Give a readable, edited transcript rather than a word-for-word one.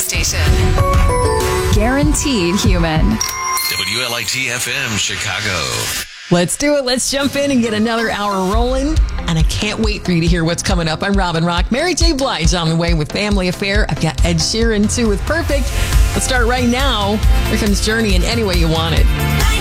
station. Guaranteed human. WLIT FM Chicago. Let's do it. Let's jump in and get another hour rolling. And I can't wait for you to hear what's coming up. I'm Robin Rock. Mary J. Blige on the way with Family Affair. I've got Ed Sheeran, too, with Perfect. Let's start right now. Here comes Journey in Any Way You Want It.